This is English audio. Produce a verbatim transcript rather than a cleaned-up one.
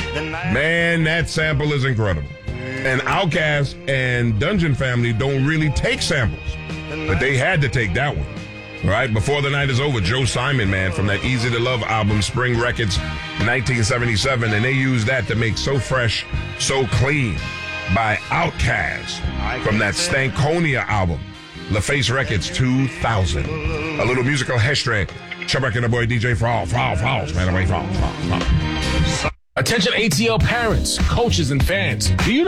Man, that sample is incredible. And Outkast and Dungeon Family don't really take samples, but they had to take that one. Right? Before the Night Is Over, Joe Simon, man, from that Easy to Love album, Spring Records, nineteen seventy-seven, and they used that to make So Fresh, So Clean by Outkast from that Stankonia album, LaFace Records two thousand. A little musical history. Chubbuck and the boy D J Frog, Frog, Frogs, man, away, Frog, Frog, Frog. Attention A T L parents, coaches, and fans. Do you know